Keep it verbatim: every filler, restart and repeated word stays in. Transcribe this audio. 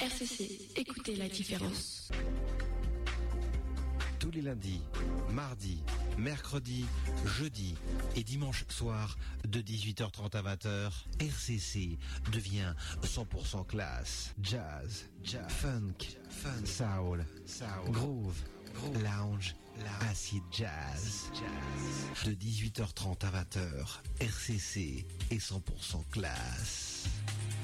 R C C, écoutez la différence. Tous les lundis, mardis, mercredis, jeudis et dimanche soir de dix-huit heures trente à vingt heures, R C C devient cent pour cent classe. Jazz, jazz, funk, fun, soul, soul, groove, groove, lounge, acid jazz. jazz. De dix-huit heures trente à vingt heures, R C C est cent pour cent classe.